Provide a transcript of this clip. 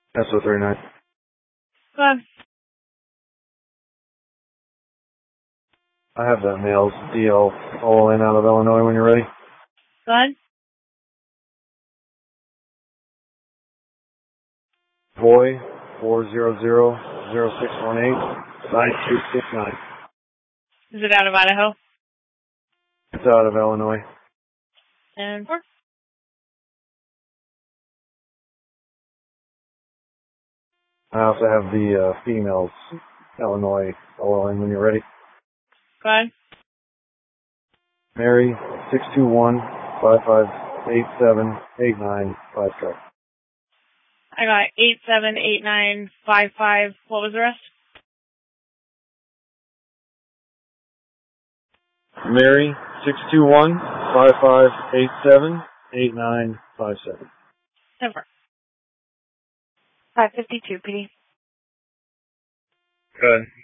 SO39. Go ahead. I have the males DL all in out of Illinois when you're ready. Go ahead. Boy 400-0618-9269. Is it out of Idaho? It's out of Illinois. And 4. I also have the females Illinois OLN when you're ready. Go ahead. Mary 621-5587-8955. I got 878955. What was the rest? Mary 621-5587-8957. 10-4. 552, PD. Good.